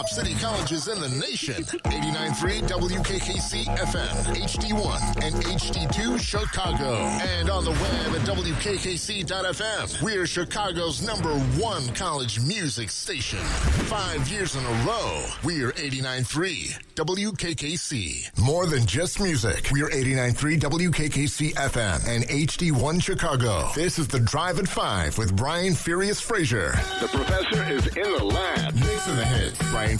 City colleges in the nation. 89.3 WKKC FM, HD1 and HD2 Chicago. And on the web at WKKC.FM. We're Chicago's #1 college music station. 5 years in a row. We're 89.3 WKKC. More than just music. We're 89.3 WKKC FM and HD1 Chicago. This is The Drive at 5 with Brian Furious Frazier. The professor is in the lab. Mixing the hits. Brian